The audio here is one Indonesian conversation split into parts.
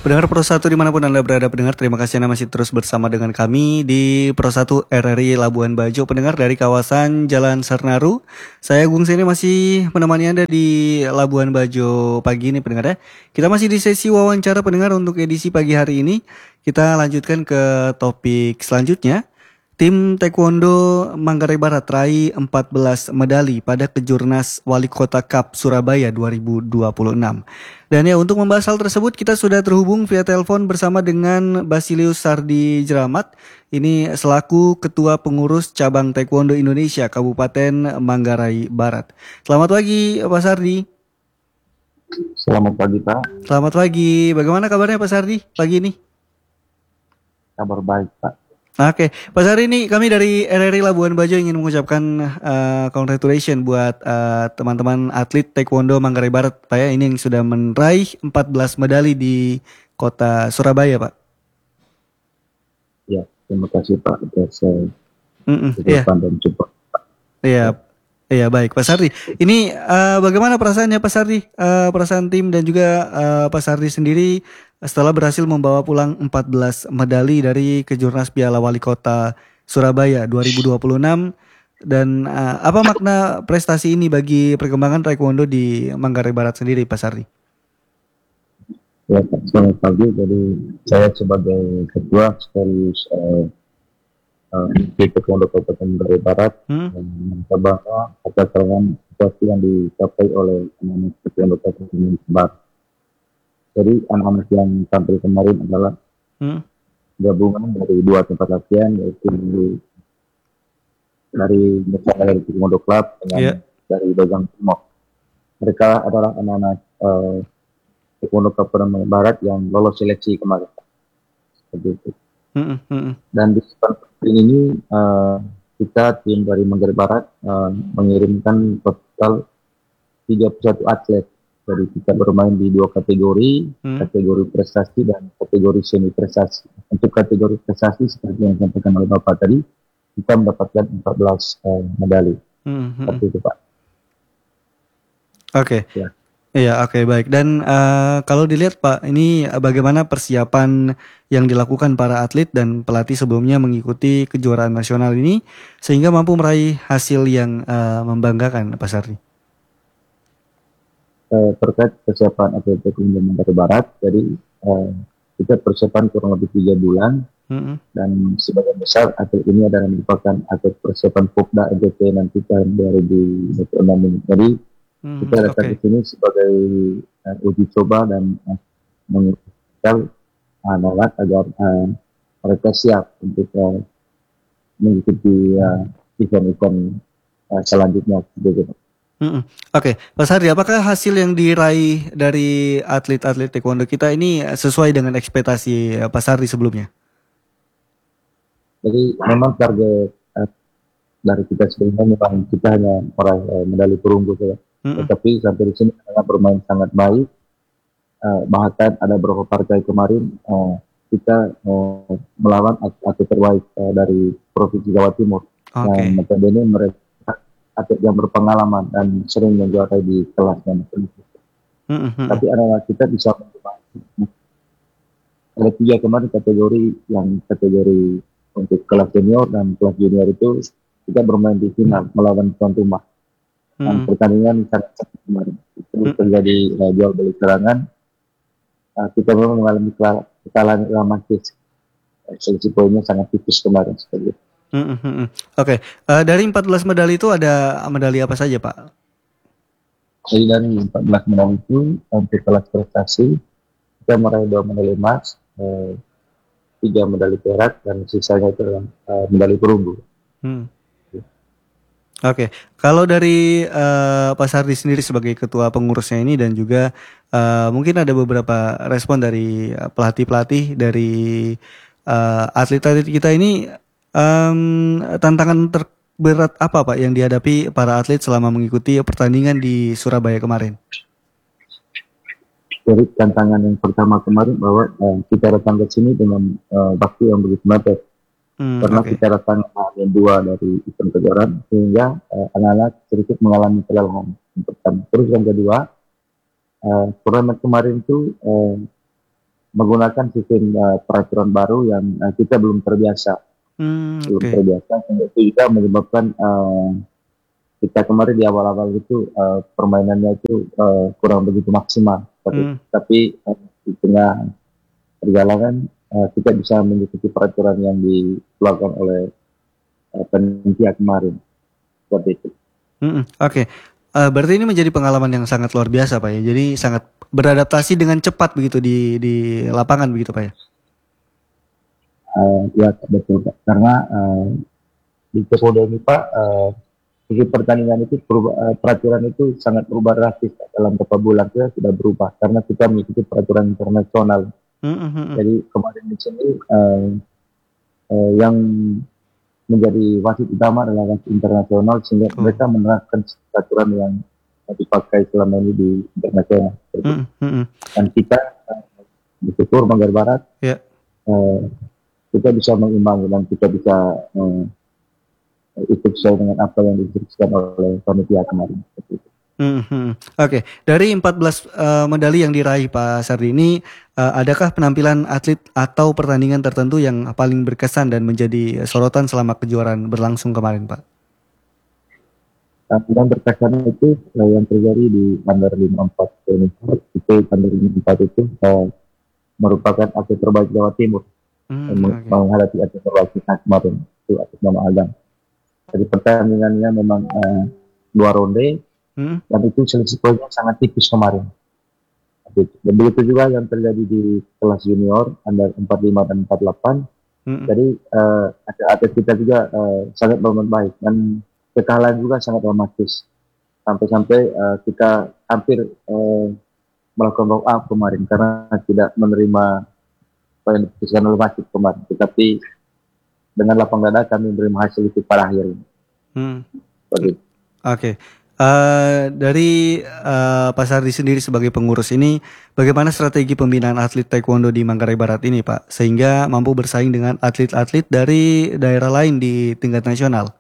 Pendengar Pro 1 dimanapun Anda berada pendengar, terima kasih Anda masih terus bersama dengan kami di Pro 1 RRI Labuan Bajo pendengar dari kawasan Jalan Sernaru. Saya Gung Seni masih menemani Anda di Labuan Bajo pagi ini pendengar ya. Kita masih di sesi wawancara pendengar untuk edisi pagi hari ini. Kita lanjutkan ke topik selanjutnya. Tim Taekwondo Manggarai Barat raih 14 medali pada Kejurnas Wali Kota Cup Surabaya 2026. Dan ya untuk membahas hal tersebut kita sudah terhubung via telepon bersama dengan Basilius Sardi Jeramat. Ini selaku Ketua Pengurus Cabang Taekwondo Indonesia Kabupaten Manggarai Barat. Selamat pagi Pak Sardi. Selamat pagi Pak. Selamat pagi. Bagaimana kabarnya Pak Sardi pagi ini? Kabar baik Pak. Oke, Pak Sardi ini kami dari RRI Labuan Bajo ingin mengucapkan congratulations buat teman-teman atlet Taekwondo Manggarai Barat, Pak ya, ini yang sudah meraih 14 medali di kota Surabaya, Pak. Ya, terima kasih Pak atas Iya. dan support. Iya, iya baik Pak Sardi. Ini bagaimana perasaannya Pak Sardi, perasaan tim dan juga Pak Sardi sendiri setelah berhasil membawa pulang 14 medali dari Kejurnas Piala Wali Kota Surabaya 2026 dan apa makna prestasi ini bagi perkembangan taekwondo di Manggarai Barat sendiri Pak Sardi? Ya, selamat pagi. Jadi saya sebagai ketua sekaligus di Taekwondo Kabupaten Manggarai Barat mencoba atas prestasi yang dicapai oleh anak-anak Taekwondo Kabupaten Barat. Jadi anak-anak yang tampil kemarin adalah gabungan dari dua tempat latihan, yaitu dari misalnya dari Taekwondo Club dengan dari Dogang Timok. Mereka adalah anak-anak Taekwondo Kabupaten Barat yang lolos seleksi kemarin. Seperti itu. Dan di kesempatan ini kita tim dari Manggarai Barat mengirimkan total 31 atlet. Jadi kita bermain di dua kategori, kategori prestasi dan kategori semi prestasi. Untuk kategori prestasi seperti yang disampaikan oleh Bapak tadi, kita mendapatkan 14 medali. Seperti itu Pak. Oke. Ya. Iya, oke, baik. Dan kalau dilihat Pak, ini bagaimana persiapan yang dilakukan para atlet dan pelatih sebelumnya mengikuti kejuaraan nasional ini sehingga mampu meraih hasil yang membanggakan, Pak Sardi? Terkait persiapan atlet taekwondo Manggarai Barat, jadi kita persiapan kurang lebih 3 bulan dan sebagian besar atlet ini adalah merupakan atlet persiapan Pokda NTT nanti tahun 2026 ini. Jadi kita datang ke sini sebagai uji coba dan mengusahakan anak agar mereka siap untuk mengikuti event-event selanjutnya. Oke, Pak Sardi, apakah hasil yang diraih dari atlet-atlet taekwondo kita ini sesuai dengan ekspektasi Pak Sardi sebelumnya? Jadi memang target dari kita sebelumnya memang kita hanya meraih medali perunggu saja. Tetapi sampai di sini kita bermain sangat baik. Bahkan ada beberapa partai kemarin kita melawan atlet terbaik dari Provinsi Jawa Timur. Yang notabene mereka atlet yang berpengalaman dan sering menjuarai di kelasnya. Tapi anak-anak kita bisa ada 3 kemarin kategori untuk kelas senior dan kelas junior itu kita bermain di final melawan tuan rumah. Dan pertandingan sangat kemarin itu terjadi jual beli serangan. Kita memang mengalami kekalahan dramatis. Selisih poinnya sangat tipis kemarin seperti itu. Oke, dari 14 medali itu ada medali apa saja Pak? Jadi dari 14 medali itu untuk kelas prestasi kita meraih 2 medali emas, 3 medali perak dan sisanya itu medali perunggu. Oke, kalau dari Pak Sardi sendiri sebagai ketua pengurusnya ini dan juga mungkin ada beberapa respon dari pelatih-pelatih dari atlet-atlet kita ini, tantangan terberat apa Pak yang dihadapi para atlet selama mengikuti pertandingan di Surabaya kemarin? Jadi tantangan yang pertama kemarin bahwa kita datang ke sini dengan waktu yang begitu mepet. Karena kita datang hanya 2 dari event kejuaraan sehingga anak-anak sedikit mengalami kelelahan yang pertama. Terus yang kedua, turnamen kemarin itu menggunakan sistem peraturan baru yang kita belum terbiasa, Oke. sehingga itu juga menyebabkan kita kemarin di awal-awal itu permainannya itu kurang begitu maksimal. Tapi di tengah perjalanan kita bisa mengikuti peraturan yang dikeluarkan oleh panitia kemarin seperti itu. Oke. Berarti ini menjadi pengalaman yang sangat luar biasa Pak ya. Jadi sangat beradaptasi dengan cepat begitu di lapangan begitu Pak ya. Ya betul Pak. Karena di Taekwondo ini Pak, segi pertandingan itu peraturan itu sangat berubah drastis dalam beberapa bulan kita sudah berubah karena kita mengikuti peraturan internasional. Jadi kemarin di sini yang menjadi wasit utama adalah wasit internasional sehingga mereka menerapkan peraturan yang dipakai selama ini di internasional. Dan kita bersyukur Manggarai Barat kita bisa mengimbangi dan kita bisa ikut sesuai dengan apa yang diinstruksikan oleh panitia kemarin. Oke, dari 14 medali yang diraih Pak Sardi ini, adakah penampilan atlet atau pertandingan tertentu yang paling berkesan dan menjadi sorotan selama kejuaraan berlangsung kemarin Pak? Yang berkesan itu yang terjadi di Under 54 ini, itu Under 54 itu merupakan atlet terbaik Jawa Timur menghadapi atlet terbaik kita kemarin, itu atas nama Agam. Jadi pertandingannya memang 2 ronde. Dan itu selisih poinnya sangat tipis kemarin. Dan begitu juga yang terjadi di kelas junior Under 45 dan 48. Jadi atlet kita juga sangat bermain baik dan kekalahan juga sangat dramatis. Sampai-sampai kita hampir melakukan blow up kemarin karena tidak menerima apa yang diputuskan oleh wasit kemarin. Tetapi dengan lapang dada kami menerima hasil itu pada akhirnya. Oke. Dari Pak Sardi sendiri sebagai pengurus ini, bagaimana strategi pembinaan atlet taekwondo di Manggarai Barat ini Pak, sehingga mampu bersaing dengan atlet-atlet dari daerah lain di tingkat nasional?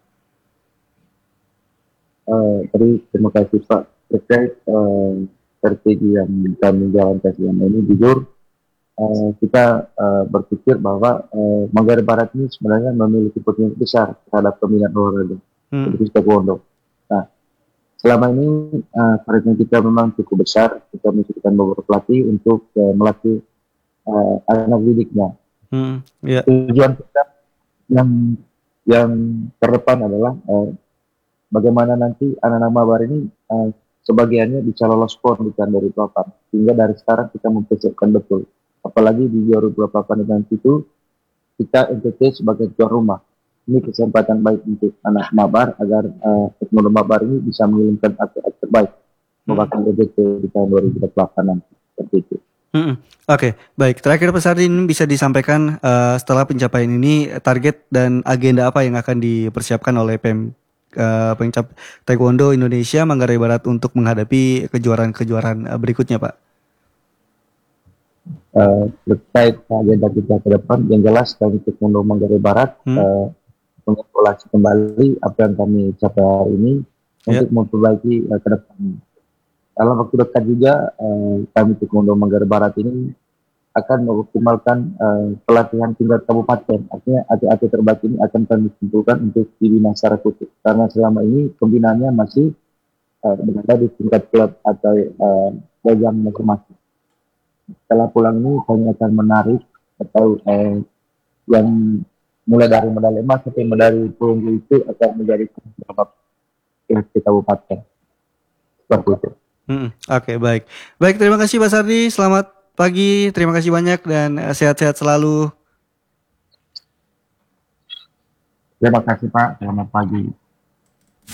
Terima kasih Pak. Terkait strategi yang kami jalankan selama ini, jujur kita berpikir bahwa Manggarai Barat ini sebenarnya memiliki potensi besar terhadap pembinaan olahraga seperti taekwondo. Nah, selama ini komitmen kita memang cukup besar. Kita menunjukkan beberapa pelatih untuk melatih anak didiknya. Tujuan kita yang terdepan adalah bagaimana nanti anak-anak mabar ini sebagiannya bisa lolos PON di tahun 2008. Sehingga dari sekarang kita mempersiapkan betul. Apalagi di 2028 nanti itu kita NTT sebagai tuan rumah. Ini kesempatan baik untuk anak mabar agar teknologi mabar ini bisa mengirimkan atlet terbaik mewakili NTT di tahun 2028 nanti. Seperti itu. Oke, baik. Terakhir Pak Sardi, ini bisa disampaikan setelah pencapaian ini target dan agenda apa yang akan dipersiapkan oleh Pemcap Taekwondo Indonesia Manggarai Barat untuk menghadapi kejuaraan-kejuaraan berikutnya Pak? Terkait agenda kita ke depan, yang jelas kami Taekwondo Manggarai Barat mengevaluasi kembali apa yang kami capai hari ini untuk memperbaiki ke depan. Dalam waktu dekat juga kami Taekwondo Manggarai Barat ini akan mengoptimalkan pelatihan tingkat kabupaten. Artinya atlet-atlet terbaik ini akan kami kumpulkan untuk dibina secara khusus. Karena selama ini pembinaannya masih berada di tingkat klub atau bidang masing-masing. Setelah pulang ini kami akan menarik atau yang mulai dari medali emas sampai medali perunggu itu akan menjadi di kabupaten. Seperti itu. Oke, baik. Baik, terima kasih Pak Sardi. Selamat pagi, terima kasih banyak dan sehat-sehat selalu. Terima kasih Pak, selamat pagi.